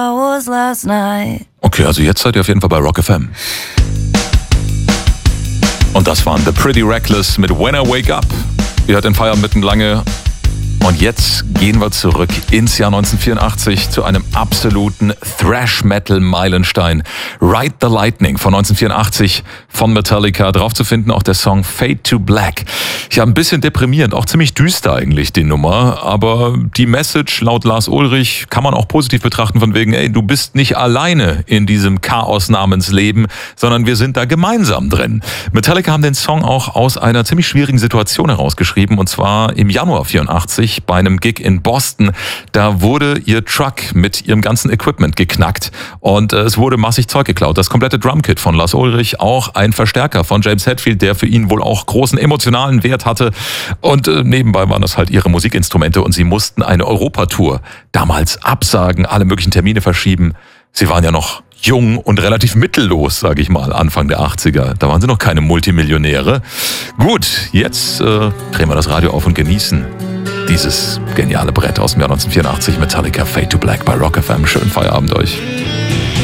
Okay, also jetzt seid ihr auf jeden Fall bei Rock FM. Und das waren The Pretty Reckless mit When I Wake Up. Ihr hört den Feierabend mitten lange. Und jetzt gehen wir zurück ins Jahr 1984 zu einem absoluten Thrash-Metal-Meilenstein. Ride the Lightning von 1984 von Metallica. Drauf zu finden auch der Song Fade to Black. Ich habe ein bisschen deprimierend, auch ziemlich düster eigentlich die Nummer. Aber die Message laut Lars Ulrich kann man auch positiv betrachten von wegen, ey, du bist nicht alleine in diesem Chaos namens Leben, sondern wir sind da gemeinsam drin. Metallica haben den Song auch aus einer ziemlich schwierigen Situation herausgeschrieben. Und zwar im Januar 84. Bei einem Gig in Boston. Da wurde ihr Truck mit ihrem ganzen Equipment geknackt und es wurde massig Zeug geklaut. Das komplette Drumkit von Lars Ulrich, auch ein Verstärker von James Hetfield, der für ihn wohl auch großen emotionalen Wert hatte. Und nebenbei waren das halt ihre Musikinstrumente und sie mussten eine Europatour damals absagen, alle möglichen Termine verschieben. Sie waren ja noch jung und relativ mittellos, sage ich mal, Anfang der 80er. Da waren sie noch keine Multimillionäre. Gut, jetzt drehen wir das Radio auf und genießen dieses geniale Brett aus dem Jahr 1984, Metallica Fade to Black bei Rock FM. Schönen Feierabend euch.